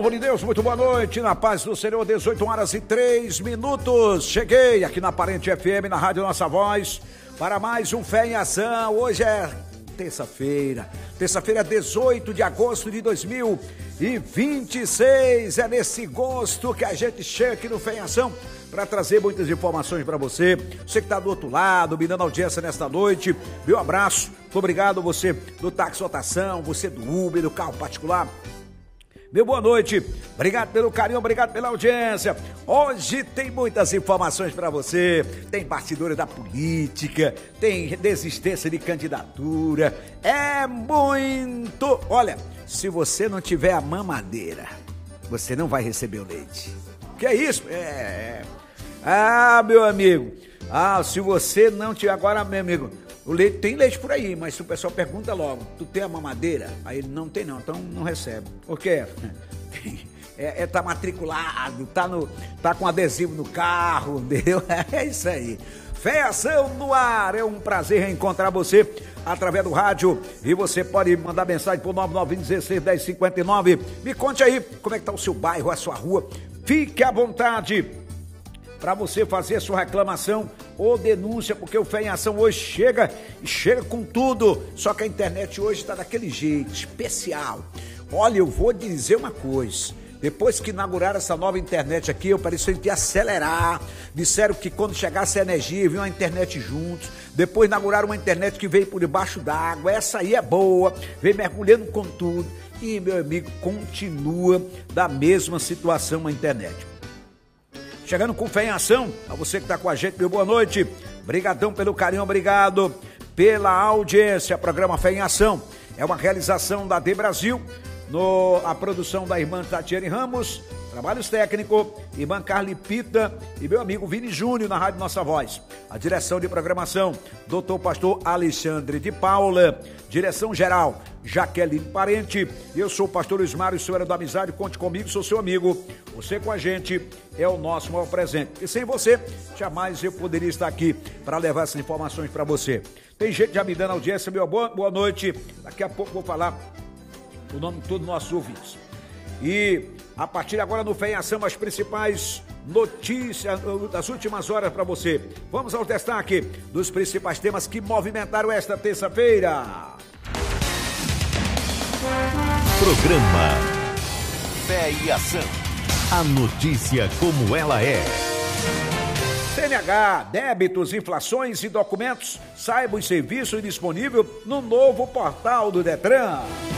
Senhor de Deus, muito boa noite, na paz do Senhor, 18h03. Cheguei aqui na Parente FM, na Rádio Nossa Voz, para mais um Fé em Ação. Hoje é terça-feira, 18 de agosto de 2026. É nesse gosto que a gente chega aqui no Fé em Ação para trazer muitas informações para você. Você que está do outro lado, me dando audiência nesta noite, meu abraço, muito obrigado você do táxi lotação, você do Uber, do carro particular. Meu boa noite, obrigado pelo carinho, obrigado pela audiência. Hoje tem muitas informações para você, tem bastidores da política, tem desistência de candidatura, é muito... Olha, se você não tiver a mamadeira, você não vai receber o leite. Que é isso? Ah, meu amigo, se você não tiver... Agora, meu amigo... O leite, tem leite por aí, mas se o pessoal pergunta logo, tu tem a mamadeira? Aí ele não tem não, então não recebe. Por quê? Tá matriculado, tá com adesivo no carro, entendeu? É isso aí. Fé em Ação no ar, é um prazer reencontrar você através do rádio e você pode mandar mensagem pro 99161059. Me conte aí como é que tá o seu bairro, a sua rua, fique à vontade para você fazer sua reclamação ou denúncia, porque o Fé em Ação hoje chega com tudo, só que a internet hoje está daquele jeito, especial. Olha, eu vou dizer uma coisa, depois que inauguraram essa nova internet aqui, eu parecia que ia acelerar, disseram que quando chegasse a energia, vinha a internet juntos, depois inauguraram uma internet que veio por debaixo d'água, essa aí é boa, veio mergulhando com tudo, e meu amigo, continua da mesma situação a internet. Chegando com Fé em Ação, a você que está com a gente, meu boa noite, brigadão pelo carinho, obrigado pela audiência. Programa Fé em Ação é uma realização da D Brasil, a produção da irmã Tatiane Ramos, trabalhos técnicos, irmã Carli Pita e meu amigo Vini Júnior na Rádio Nossa Voz. A direção de programação, doutor pastor Alexandre de Paula, direção geral, Jaqueline Parente, eu sou o pastor Luiz Mário, senhora da amizade, conte comigo, sou seu amigo, você com a gente é o nosso maior presente, e sem você, jamais eu poderia estar aqui para levar essas informações para você. Tem gente já me dando audiência, meu boa noite, daqui a pouco vou falar o nome de todos os nossos ouvintes. E a partir de agora no Fé em Ação, as principais notícias das últimas horas para você. Vamos ao destaque dos principais temas que movimentaram esta terça-feira. Programa Fé e Ação. A notícia como ela é. CNH, débitos, inflações e documentos. Saiba os serviços disponíveis no novo portal do Detran.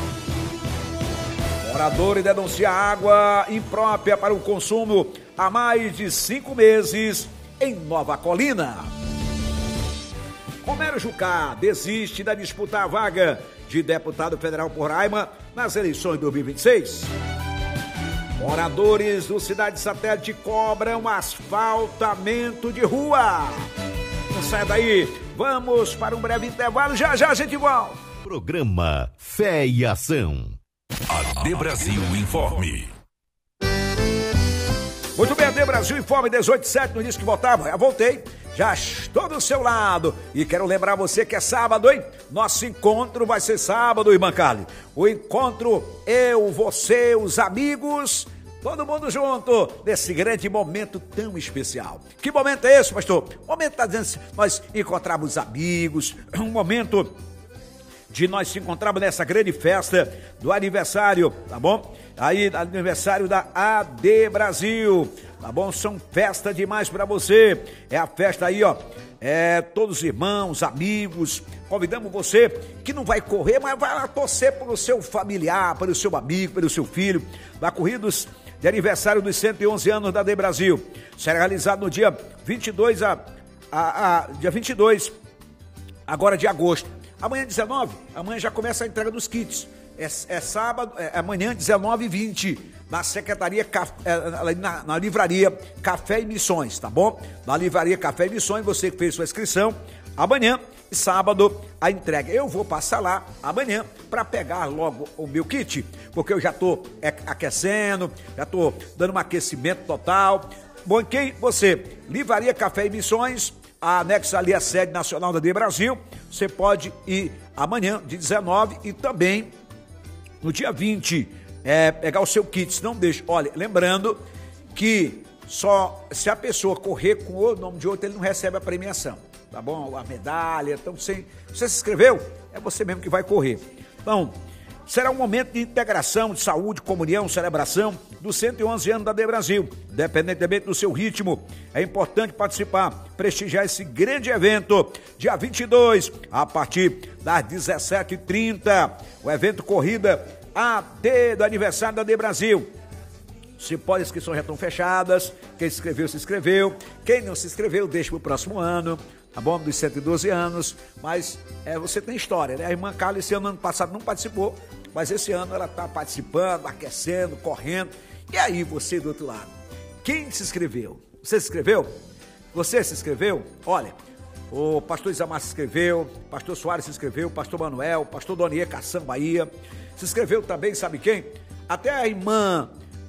Morador denuncia água imprópria para o consumo há mais de 5 meses em Nova Colina. Romero Jucá desiste da disputa a vaga de deputado federal por Roraima nas eleições de 2026. Moradores do Cidade Satélite cobram asfaltamento de rua. Não saia daí, vamos para um breve intervalo, já a gente volta. Programa Fé e Ação. A D Brasil informe. Muito bem, a D Brasil informe 18/7, no disse que voltava, já voltei, já estou do seu lado e quero lembrar você que é sábado, hein? Nosso encontro vai ser sábado, irmã Carli. O encontro, eu, você, os amigos, todo mundo junto, nesse grande momento tão especial. Que momento é esse, pastor? O momento tá dizendo, nós encontramos amigos, um momento de nós se encontrarmos nessa grande festa do aniversário, tá bom? Aí, aniversário da AD Brasil, tá bom? São festa demais pra você, é a festa aí, ó, todos os irmãos, amigos, convidamos você que não vai correr, mas vai lá torcer pelo seu familiar, pelo seu amigo, pelo seu filho, da Corridos de aniversário dos 111 anos da AD Brasil. Será realizado no dia 22, dia 22, agora de agosto. Amanhã 19, amanhã já começa a entrega dos kits. É sábado, amanhã 19h20, na secretaria, na livraria Café e Missões, tá bom? Na livraria Café e Missões, você que fez sua inscrição, amanhã e sábado a entrega. Eu vou passar lá amanhã para pegar logo o meu kit, porque eu já estou aquecendo, já estou dando um aquecimento total. Bom, quem você? Livraria Café e Missões, anexa ali a sede nacional da D Brasil. Você pode ir amanhã, de 19, e também no dia 20, pegar o seu kit, não deixe. Olha, lembrando que só se a pessoa correr com o nome de outro, ele não recebe a premiação, tá bom? A medalha. Então, você se inscreveu, é você mesmo que vai correr. Então, será um momento de integração, de saúde, comunhão, celebração dos 111 anos da Debrasil. Independentemente do seu ritmo, é importante participar, prestigiar esse grande evento, dia 22, a partir das 17h30, o evento Corrida AD do aniversário da Debrasil. Se pode, inscrições já estão fechadas, quem se inscreveu, se inscreveu, quem não se inscreveu, deixa para o próximo ano, tá bom? Dos 112 anos, mas você tem história, né? A irmã Carla esse ano passado não participou, mas esse ano ela está participando, aquecendo, correndo. E aí você do outro lado, quem se inscreveu? Você se inscreveu? Você se inscreveu? Olha, o pastor Isamar se inscreveu, pastor Soares se inscreveu, pastor Manuel, pastor Donier Caçam Bahia, se inscreveu também, sabe quem? Até a irmã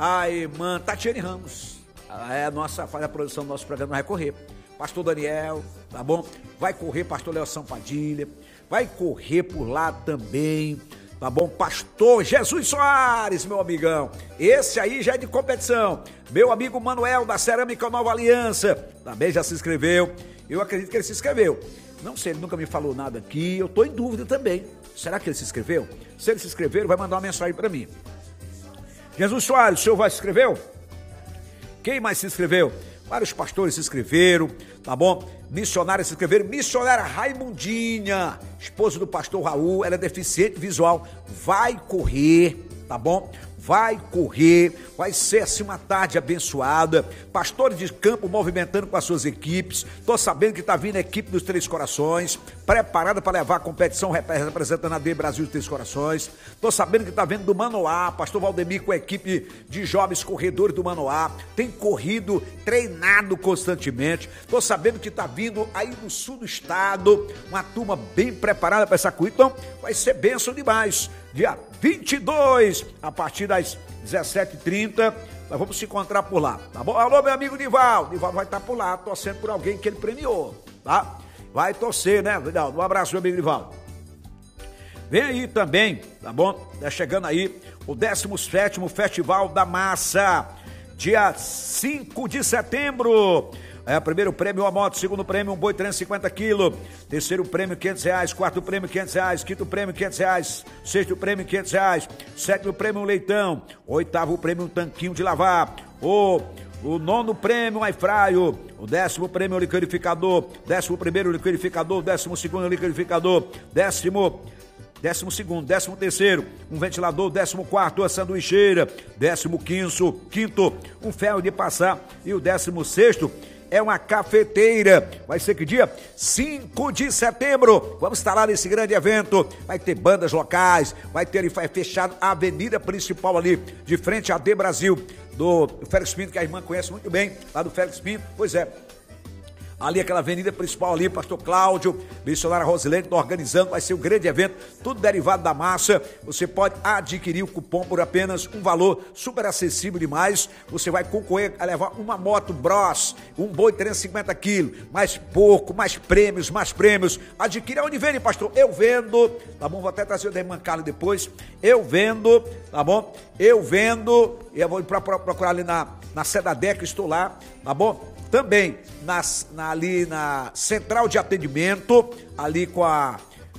Tatiane Ramos, faz a produção do nosso programa, vai correr. Pastor Daniel, tá bom? Vai correr, pastor Léo Sampadilha, vai correr por lá também, tá bom? Pastor Jesus Soares, meu amigão, esse aí já é de competição. Meu amigo Manuel da Cerâmica Nova Aliança, também já se inscreveu. Eu acredito que ele se inscreveu. Não sei, ele nunca me falou nada aqui, eu tô em dúvida também. Será que ele se inscreveu? Se ele se inscreveu, ele vai mandar uma mensagem para mim. Jesus Soares, o senhor vai se inscreveu? Quem mais se inscreveu? Vários pastores se inscreveram, tá bom? Missionários se inscreveram. Missionária Raimundinha, esposa do pastor Raul, ela é deficiente visual, vai correr, tá bom? Vai correr, vai ser assim uma tarde abençoada. Pastores de campo movimentando com as suas equipes. Tô sabendo que tá vindo a equipe dos Três Corações, preparada para levar a competição representando a Debrasil dos Três Corações. Tô sabendo que tá vindo do Manoá, pastor Valdemir com a equipe de jovens corredores do Manoá. Tem corrido, treinado constantemente. Tô sabendo que tá vindo aí do sul do estado, uma turma bem preparada para essa corrida. Então, vai ser bênção demais. Dia 22, a partir das 17h30, nós vamos se encontrar por lá, tá bom? Alô, meu amigo Nivaldo. Nivaldo vai estar por lá, torcendo por alguém que ele premiou, tá? Vai torcer, né, Nivaldo? Um abraço, meu amigo Nivaldo. Vem aí também, tá bom? Tá chegando aí o 17º Festival da Massa, dia 5 de setembro. Primeiro prêmio uma moto, segundo prêmio um boi 350 quilos, terceiro prêmio R$500, quarto prêmio R$500, quinto prêmio R$500, sexto prêmio R$500, sétimo prêmio um leitão, oitavo prêmio um tanquinho de lavar, o nono prêmio um airfryer, o 10º prêmio um liquidificador, 11º liquidificador, 12º liquidificador, 13º, um ventilador, 14º, a sanduicheira, 15º, um ferro de passar e o 16º é uma cafeteira. Vai ser que dia? 5 de setembro. Vamos estar lá nesse grande evento. Vai ter bandas locais, vai ter fechado a avenida principal ali, de frente à Debrasil, do Félix Pinto, que a irmã conhece muito bem, lá do Félix Pinto. Pois é. Ali, aquela avenida principal ali, pastor Cláudio, missionária Rosilene, está organizando, vai ser um grande evento, tudo derivado da massa. Você pode adquirir o cupom por apenas um valor super acessível demais. Você vai concorrer a levar uma moto Bros, um boi 350 quilos, mais prêmios. Adquira onde vende, pastor? Eu vendo, tá bom? Vou até trazer o da irmã Carla depois. Eu vendo, tá bom? E eu vou procurar ali na Sedadeca, estou lá, tá bom? Também ali na central de atendimento, ali com a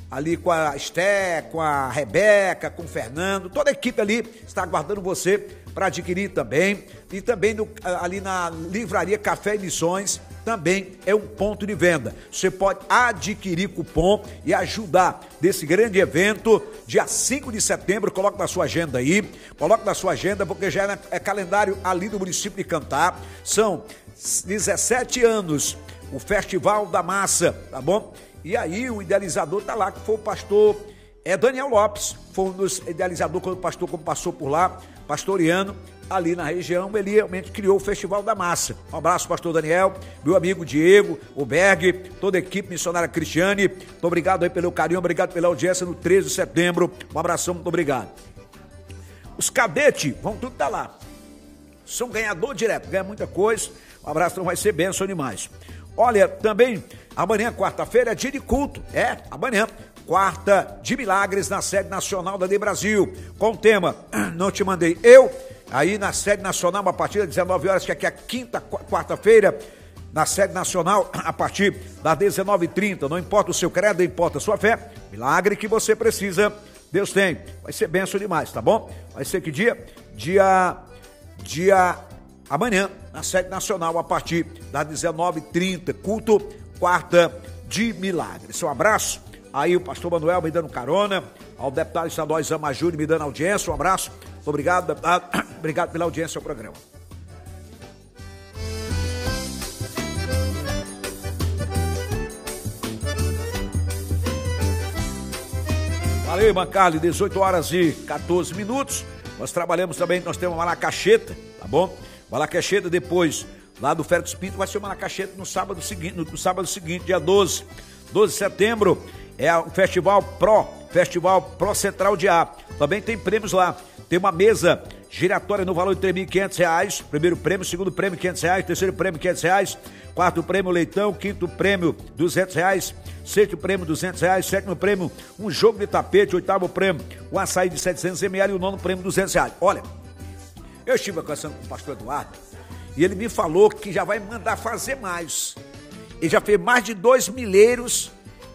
Esté, com a Rebeca, com o Fernando, toda a equipe ali está aguardando você para adquirir também. E também ali na Livraria Café e Missões, também é um ponto de venda. Você pode adquirir cupom e ajudar desse grande evento, dia 5 de setembro, coloque na sua agenda aí, porque já é calendário ali do município de Cantar, são 17 anos, o Festival da Massa, tá bom? E aí o idealizador tá lá, que foi o pastor Daniel Lopes, foi um dos idealizadores quando o pastor passou por lá, pastoreando ali na região, ele realmente criou o Festival da Massa. Um abraço, pastor Daniel, meu amigo Diego, o Berg, toda a equipe missionária Cristiane, muito obrigado aí pelo carinho, obrigado pela audiência no 13 de setembro, um abração, muito obrigado. Os cadetes vão tudo estar lá, são ganhador direto, ganha muita coisa. Um abraço, não vai ser bênção demais. Olha, também, amanhã, quarta-feira, é dia de culto. Amanhã, quarta de milagres na sede nacional da De Brasil, com o tema Não Te Mandei Eu, aí na sede nacional a partir das 19 horas, que aqui é a quarta-feira, na sede nacional a partir das 19h30, não importa o seu credo, não importa a sua fé, milagre que você precisa, Deus tem, vai ser benção demais, tá bom? Vai ser que dia amanhã, na sede nacional a partir das 19h30, culto quarta de milagres. Um abraço aí o pastor Manuel me dando carona, ao deputado estadual Isamar Júnior me dando audiência, um abraço, obrigado deputado, obrigado pela audiência ao programa. Valeu, irmã Carly, 18 horas e 14 minutos, nós trabalhamos também, nós temos uma Malacacheta, tá bom? Malacacheta depois, lá do Félix Pinto, vai ser uma Malacacheta no sábado seguinte, dia 12 de setembro, é o Festival Pro Central de A, também tem prêmios lá, tem uma mesa giratória no valor de R$ 3.500, primeiro prêmio, segundo prêmio R$ 500, terceiro prêmio R$ 500, quarto prêmio leitão, quinto prêmio R$200, sexto prêmio R$200, sétimo prêmio um jogo de tapete, oitavo prêmio um açaí de 700 ml e o nono prêmio R$200. Olha, eu estive conversando com o pastor Eduardo e ele me falou que já vai mandar fazer mais. Ele já fez mais de 2 milheiros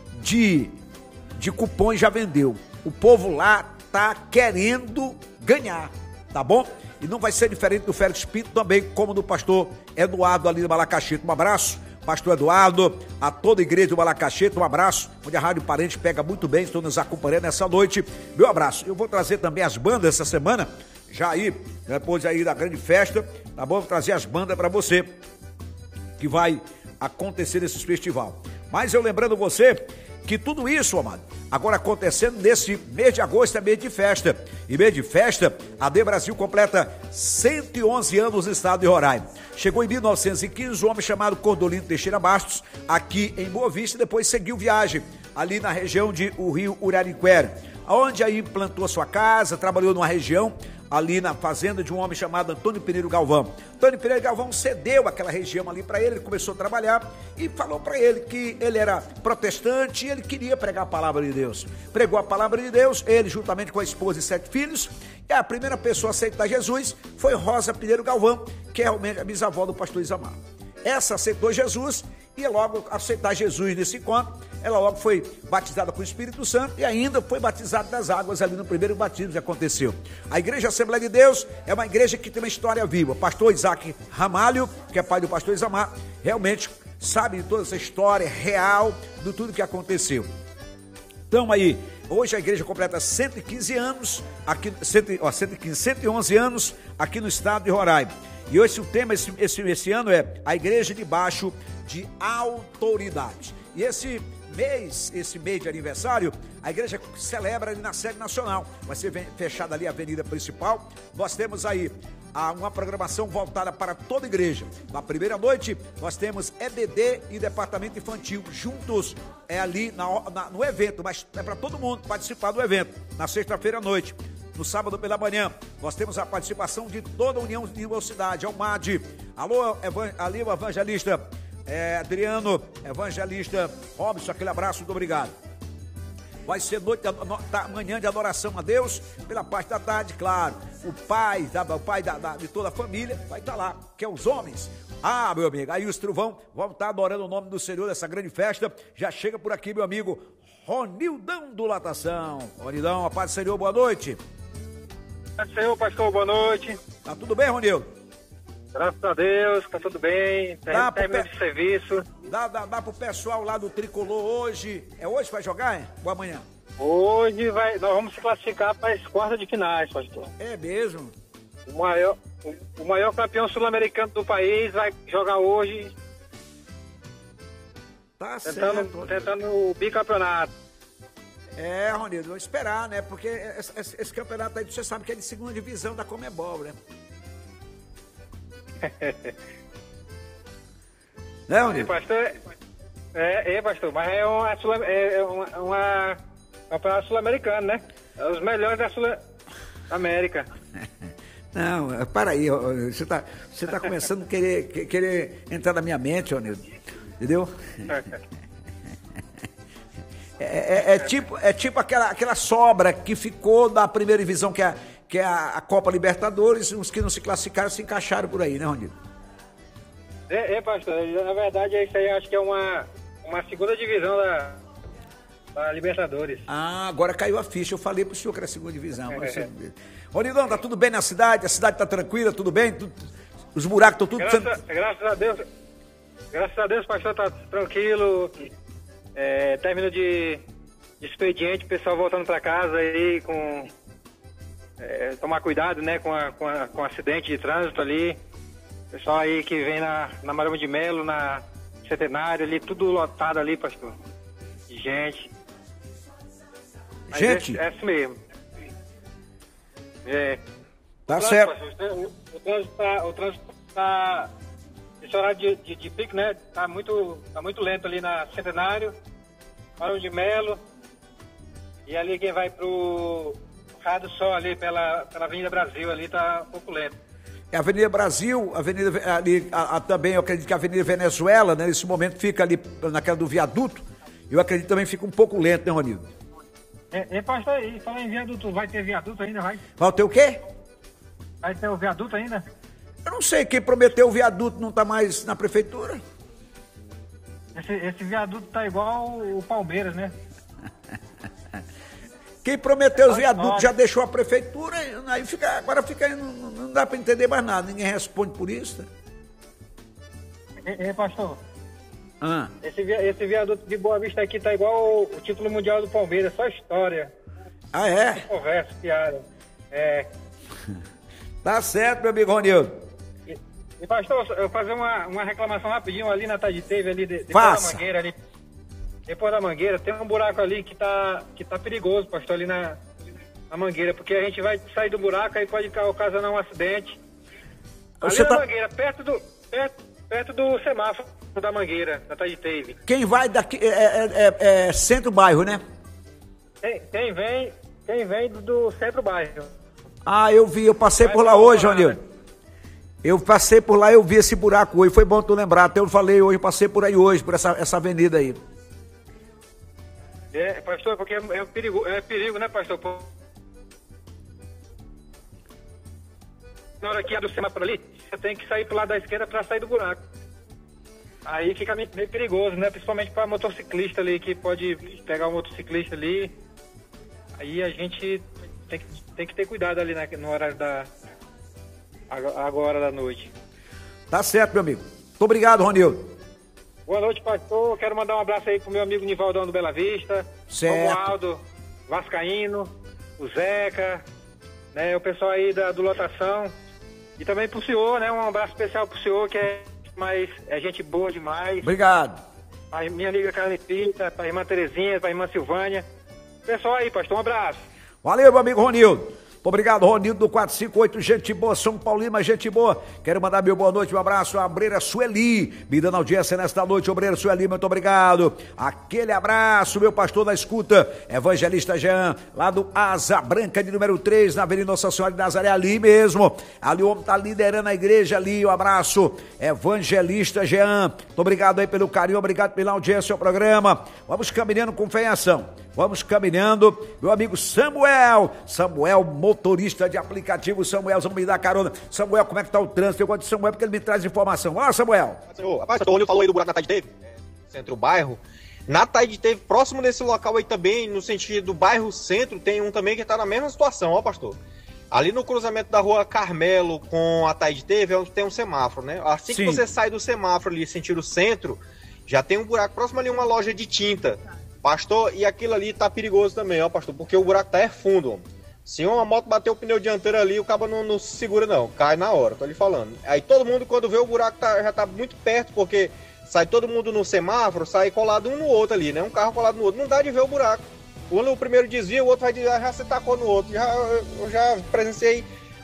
de cupons, já vendeu. O povo lá tá querendo ganhar, tá bom? E não vai ser diferente do Félix Pinto também, como do pastor Eduardo ali do Malacacheta. Um abraço, pastor Eduardo, a toda a igreja do Malacacheta, um abraço, onde a Rádio Parente pega muito bem, estão nos acompanhando nessa noite. Meu abraço. Eu vou trazer também as bandas essa semana, já aí, depois aí da grande festa, tá bom? Vou trazer as bandas para você, que vai acontecer nesse festival. Mas eu lembrando você que tudo isso, amado, agora acontecendo nesse mês de agosto, é mês de festa. E mês de festa, a De Brasil completa 111 anos no estado de Roraima. Chegou em 1915 um homem chamado Cordolino Teixeira Bastos, aqui em Boa Vista, e depois seguiu viagem ali na região de o Rio Uraricuera, onde aí implantou sua casa, trabalhou numa região ali na fazenda de um homem chamado Antônio Pereira Galvão. Antônio Pereira Galvão cedeu aquela região ali para ele, ele começou a trabalhar e falou para ele que ele era protestante e ele queria pregar a palavra de Deus. Pregou a palavra de Deus, ele juntamente com a esposa e 7 filhos, e a primeira pessoa a aceitar Jesus foi Rosa Pereira Galvão, que é realmente a bisavó do pastor Isamar. Essa aceitou Jesus e logo aceitar Jesus nesse encontro, ela logo foi batizada com o Espírito Santo e ainda foi batizada das águas ali no primeiro batismo que aconteceu. A Igreja Assembleia de Deus é uma igreja que tem uma história viva. O pastor Isaac Ramalho, que é pai do pastor Isamar, realmente sabe de toda essa história real de tudo que aconteceu. Então aí, hoje a igreja completa 115 anos, 111 anos aqui no estado de Roraima. E hoje o tema esse ano é a igreja debaixo de autoridade. E esse mês de aniversário, a igreja celebra ali na sede nacional. Vai ser fechada ali a avenida principal. Nós temos aí uma programação voltada para toda a igreja. Na primeira noite, nós temos EBD e Departamento Infantil juntos, ali no evento, mas é para todo mundo participar do evento, na sexta-feira à noite. No sábado pela manhã, nós temos a participação de toda a União de Mocidade, Almad. Alô, ali o evangelista Adriano, evangelista Robson, aquele abraço, muito obrigado. Vai ser manhã de adoração a Deus, pela parte da tarde, claro. O pai de toda a família vai estar lá, que é os homens. Ah, meu amigo, aí os trovão vão estar adorando o nome do Senhor nessa grande festa. Já chega por aqui, meu amigo Ronildão do Latação. Ronildão, a paz do Senhor, boa noite. Senhor, pastor, boa noite. Tá tudo bem, Ronildo? Graças a Deus, tá tudo bem. Terminando de serviço. Dá pro pessoal lá do Tricolor hoje. É hoje que vai jogar, hein? Ou amanhã? Hoje nós vamos se classificar para as quartas de finais, pastor. É mesmo? O maior campeão sul-americano do país vai jogar hoje. Tá certo. Tentando o bicampeonato. É, Ronildo, vamos esperar, né? Porque esse campeonato aí, você sabe que é de segunda divisão da Comebol, né? Né, Ronildo? Pastor, pastor, mas é uma campeonato sul-americano, né? É os melhores da Sul-América. Não, para aí, você tá começando a querer entrar na minha mente, Ronildo, entendeu? É tipo aquela sobra que ficou da primeira divisão, que é a Copa Libertadores, os que não se classificaram se encaixaram por aí, né, Ronildo? Pastor, na verdade isso aí acho que é uma segunda divisão da Libertadores. Ah, agora caiu a ficha, eu falei pro senhor que era a segunda divisão. Ronildão, tá tudo bem na cidade? A cidade tá tranquila, tudo bem? Os buracos estão tudo... Graças a Deus, pastor, tá tranquilo. Término de expediente, o pessoal voltando para casa aí com... tomar cuidado, né, com acidente de trânsito ali. Pessoal aí que vem na Marama de Melo, na Centenário ali, tudo lotado ali, pastor. De gente. Gente? É isso mesmo. Tá certo. Pastor, o trânsito tá... Esse horário de pico, né, tá muito lento ali na Centenário, Marama de Melo. E ali quem vai pro Rado Sol ali, pela Avenida Brasil ali, tá um pouco lento. A Avenida Brasil, Avenida ali, também eu acredito que a Avenida Venezuela, né, nesse momento fica ali naquela do viaduto, eu acredito também fica um pouco lento, né, Ronildo? Pastor, aí, fala em viaduto, vai ter viaduto ainda, vai? Vai ter o quê? Vai ter o viaduto ainda? Eu não sei, quem prometeu o viaduto não tá mais na prefeitura? Esse viaduto tá igual o Palmeiras, né? Quem prometeu os viadutos já deixou a prefeitura, aí agora não dá para entender mais nada, ninguém responde por isso. Pastor, esse viaduto de Boa Vista aqui tá igual o título mundial do Palmeiras, só história. Ah, é? Conversa, piada. Tá certo, meu amigo Ronildo. E pastor, eu vou fazer uma reclamação rapidinho ali na Tade Teve, ali depois Faça. da Mangueira ali. Depois da Mangueira, tem um buraco ali que tá perigoso, pastor, ali na Mangueira, porque a gente vai sair do buraco, aí pode ocasionar um acidente. Ali na Mangueira, perto do semáforo da Mangueira, da Tade Teve. Quem vai daqui é centro-bairro, né? Quem vem do centro-bairro. Ah, eu vi, eu passei por lá hoje, Ronildo. Eu passei por lá, eu vi esse buraco hoje, foi bom tu lembrar, até eu falei hoje, passei por aí hoje, por essa avenida aí. Pastor, porque é perigo, né, pastor? Na hora que é do semáforo ali, você tem que sair pro lado da esquerda para sair do buraco. Aí fica meio perigoso, né? Principalmente para motociclista ali, que pode pegar um motociclista ali. Aí a gente tem que ter cuidado ali no horário agora da noite. Tá certo, meu amigo. Muito obrigado, Ronildo. Boa noite, pastor. Quero mandar um abraço aí pro meu amigo Nivaldão do Bela Vista. Certo. O Aldo Vascaíno, o Zeca, né, o pessoal aí do Lotação. E também pro senhor, né? Um abraço especial pro senhor, que é gente boa demais. Obrigado. A minha amiga Carlita, pra irmã Terezinha, pra irmã Silvânia. Pessoal aí, pastor, um abraço. Valeu, meu amigo Ronildo. Muito obrigado, Ronildo do 458, gente boa, São Paulino, mas gente boa. Quero mandar meu boa noite, um abraço à Obreira Sueli, me dando audiência nesta noite, Obreira Sueli, muito obrigado. Aquele abraço, meu pastor da escuta, Evangelista Jean, lá do Asa Branca de número 3, na Avenida Nossa Senhora de Nazaré, ali mesmo. Ali o homem tá liderando a igreja ali, um abraço, Evangelista Jean. Muito obrigado aí pelo carinho, obrigado pela audiência ao programa. Vamos caminhando com fé em ação. Vamos caminhando, meu amigo Samuel, motorista de aplicativo. Samuel, vamos me dar carona. Samuel, como é que tá o trânsito? Eu gosto de Samuel porque ele me traz informação. Olha, Samuel. Rapaz, o Ronildo falou aí do buraco na Tade Teve, centro-bairro. Na Tade Teve, próximo desse local aí também, no sentido do bairro centro, tem um também que tá na mesma situação, ó, pastor. Ali no cruzamento da rua Carmelo com a Tade Teve, tem um semáforo, né? Assim que você sai do semáforo ali, sentido centro, já tem um buraco próximo ali, uma loja de tinta. Pastor, e aquilo ali tá perigoso também, ó, pastor, porque o buraco tá fundo, ó. Se uma moto bater o pneu dianteiro ali, o cabo não se segura não, cai na hora, tô lhe falando. Aí todo mundo, quando vê o buraco, já tá muito perto, porque sai todo mundo no semáforo, sai colado um no outro ali, né? Um carro colado no outro, não dá de ver o buraco. O primeiro desvia, o outro vai já se tacou no outro. Eu já presenciei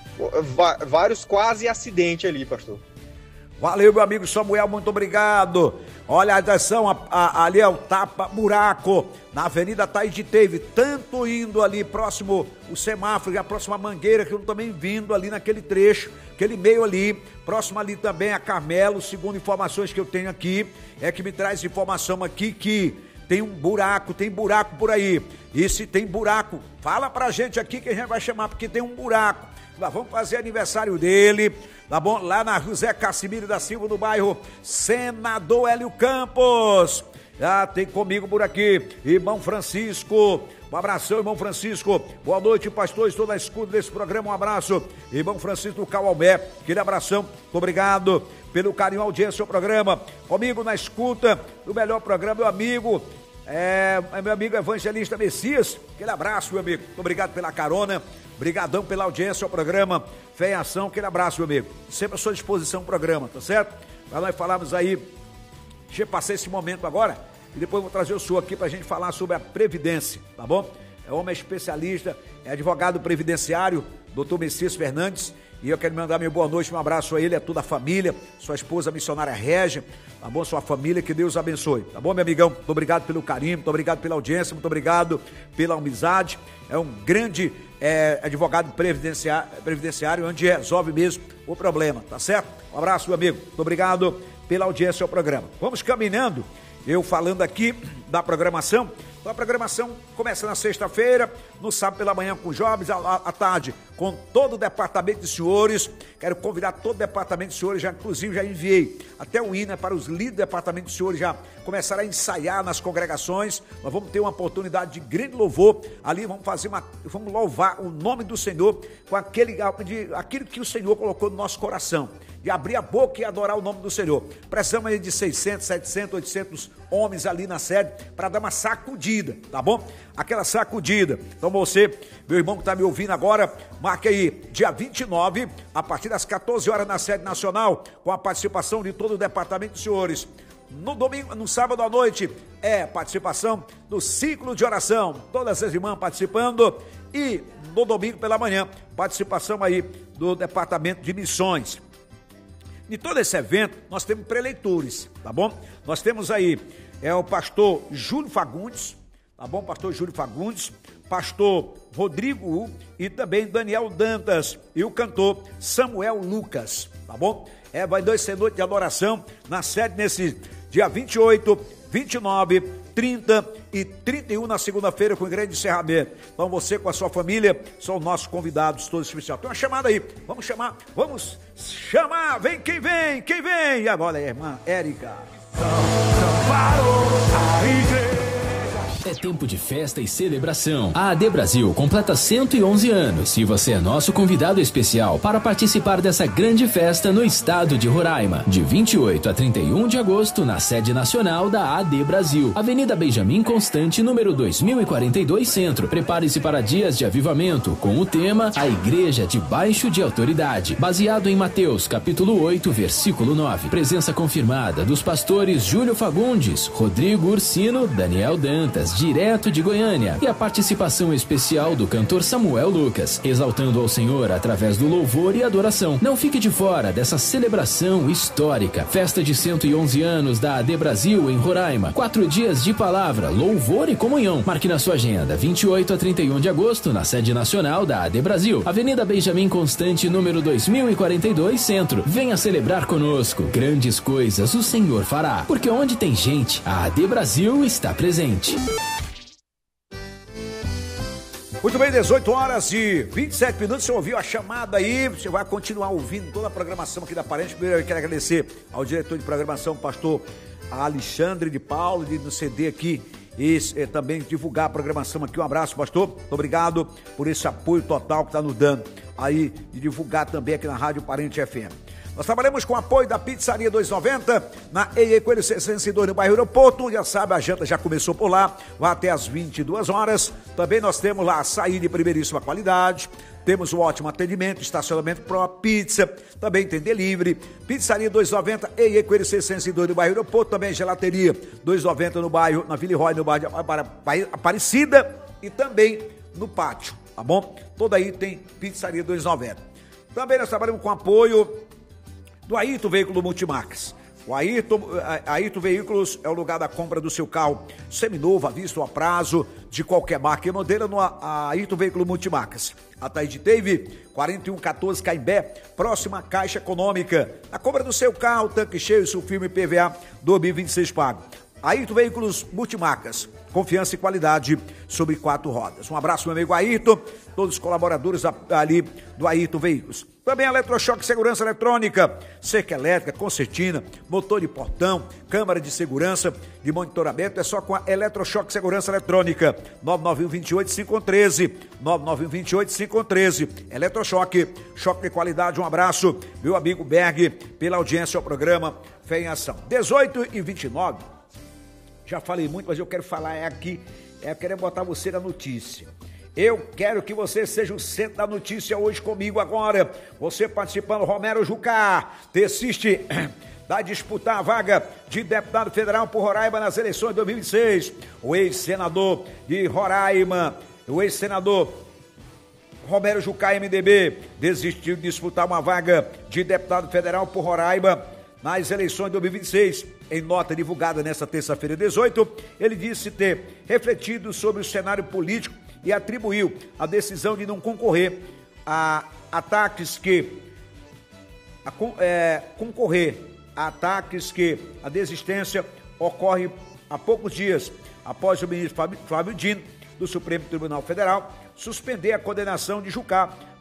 vários quase acidentes ali, pastor. Valeu, meu amigo Samuel, muito obrigado. Olha, atenção, ali é o tapa-buraco, na Avenida Tade Teve, tanto indo ali próximo o semáforo e a próxima Mangueira, que eu também vindo ali naquele trecho, aquele meio ali, próximo ali também a Carmelo, segundo informações que eu tenho aqui, que me traz informação aqui que tem buraco por aí. E se tem buraco, fala pra gente aqui que a gente vai chamar, porque tem um buraco. Nós vamos fazer aniversário dele, tá bom? Lá na José Cassimiro da Silva, no bairro Senador Hélio Campos. Já tem comigo por aqui, irmão Francisco. Um abração, irmão Francisco. Boa noite, pastor. Estou na escuta desse programa. Um abraço, irmão Francisco do Cauamé. Aquele abração. Muito obrigado pelo carinho, audiência ao programa. Comigo na escuta do melhor programa, meu amigo. Meu amigo evangelista Messias. Aquele abraço, meu amigo. Muito obrigado pela carona. Obrigadão pela audiência ao programa Fé em Ação. Aquele abraço, meu amigo. Sempre à sua disposição o programa, tá certo? Para nós falarmos aí. Deixa eu passar esse momento agora e depois vou trazer o senhor aqui para a gente falar sobre a Previdência, tá bom? É homem especialista, é advogado previdenciário, doutor Messias Fernandes, e eu quero mandar minha boa noite, um abraço a ele, a toda a família, sua esposa missionária Régia, tá bom? Sua família, que Deus abençoe, tá bom, meu amigão? Muito obrigado pelo carinho, muito obrigado pela audiência, muito obrigado pela amizade, é um grande advogado previdenciário, onde resolve mesmo o problema, tá certo? Um abraço, meu amigo, muito obrigado pela audiência ao programa. Vamos caminhando, eu falando aqui da programação. A programação começa na sexta-feira, no sábado pela manhã com jovens, à tarde com todo o departamento de senhores. Quero convidar todo o departamento de senhores, inclusive já enviei até o INA para os líderes do departamento de senhores já começar a ensaiar nas congregações. Nós vamos ter uma oportunidade de grande louvor ali, vamos louvar o nome do Senhor com aquilo que o Senhor colocou no nosso coração, de abrir a boca e adorar o nome do Senhor. Precisamos aí de 600, 700, 800 homens ali na sede para dar uma sacudida, tá bom? Aquela sacudida. Então você, meu irmão que está me ouvindo agora, marque aí, dia 29, a partir das 14 horas na sede nacional, com a participação de todo o departamento de senhores. No domingo, no sábado à noite, participação do ciclo de oração, todas as irmãs participando, e no domingo pela manhã, participação aí do departamento de missões. Em todo esse evento, nós temos preleitores, tá bom? Nós temos aí, o pastor Júlio Fagundes, tá bom? Pastor Júlio Fagundes, pastor Rodrigo e também Daniel Dantas e o cantor Samuel Lucas, tá bom? Vai ser noite de adoração na sede nesse dia 28, 29, 30 e 31 na segunda-feira com grande encerramento. Então você com a sua família são nossos convidados todos especiais. Tem uma chamada aí, vamos chamar, vem quem vem, e agora a irmã Érica. É tempo de festa e celebração. A AD Brasil completa 111 anos e você é nosso convidado especial para participar dessa grande festa no estado de Roraima, de 28 a 31 de agosto, na sede nacional da AD Brasil, Avenida Benjamin Constante, número 2042 Centro. Prepare-se para dias de avivamento com o tema A Igreja Debaixo de Autoridade, baseado em Mateus, capítulo 8, versículo 9. Presença confirmada dos pastores Júlio Fagundes, Rodrigo Ursino, Daniel Dantas, direto de Goiânia, e a participação especial do cantor Samuel Lucas, exaltando ao Senhor através do louvor e adoração. Não fique de fora dessa celebração histórica. Festa de 111 anos da AD Brasil em Roraima. 4 dias de palavra, louvor e comunhão. Marque na sua agenda, 28 a 31 de agosto, na sede nacional da AD Brasil, Avenida Benjamin Constante, número 2042 Centro. Venha celebrar conosco. Grandes coisas o Senhor fará, porque onde tem gente, a AD Brasil está presente. Muito bem, 18 horas e 27 minutos, você ouviu a chamada aí, você vai continuar ouvindo toda a programação aqui da Parente. Primeiro eu quero agradecer ao diretor de programação, pastor Alexandre de Paulo, de nos ceder aqui e também divulgar a programação aqui. Um abraço, pastor, muito obrigado por esse apoio total que está nos dando aí, de divulgar também aqui na Rádio Parente FM. Nós trabalhamos com o apoio da Pizzaria 290, na EE Coelho 602, no bairro Aeroporto. Já sabe, a janta já começou por lá, vai até às 22 horas. Também nós temos lá açaí de primeiríssima qualidade, temos um ótimo atendimento, estacionamento para pizza, também tem delivery. Pizzaria 290, EE Coelho 602, no bairro Aeroporto. Também gelateria 290 no bairro, na Vila Roy, no bairro Aparecida, e também no pátio, tá bom? Todo aí tem Pizzaria 290. Também nós trabalhamos com apoio do Ayrton Veículo Multimarcas. O Ayrton Veículos é o lugar da compra do seu carro seminovo, à vista ou a prazo, de qualquer marca e modelo, no Ayrton Veículo Multimarcas. A Taíde teve 4114 Caimbé, próxima à Caixa Econômica. A compra do seu carro, tanque cheio, sulfilme PVA 2026 pago. Ayrton Veículos Multimarcas, confiança e qualidade sobre 4 rodas. Um abraço, meu amigo Ayrton, todos os colaboradores ali do Ayrton Veículos. Também Eletrochoque Segurança Eletrônica, cerca elétrica, concertina, motor de portão, câmara de segurança, de monitoramento, é só com a Eletrochoque Segurança Eletrônica, 991-28-513, 991-28-513, Eletrochoque, choque de qualidade, um abraço, meu amigo Berg, pela audiência ao programa Fé em Ação. 18h29, já falei muito, mas eu quero falar aqui, eu quero botar você na notícia. Eu quero que você seja o centro da notícia hoje comigo agora. Você participando, Romero Jucá, desiste da disputar a vaga de deputado federal por Roraima nas eleições de 2026. O ex-senador de Roraima, o ex-senador Romero Jucá, MDB, desistiu de disputar uma vaga de deputado federal por Roraima nas eleições de 2026. Em nota divulgada nesta terça-feira 18, ele disse ter refletido sobre o cenário político e atribuiu a decisão de não concorrer a ataques que a desistência ocorre há poucos dias após o ministro Flávio Dino do Supremo Tribunal Federal suspender a condenação de Jucá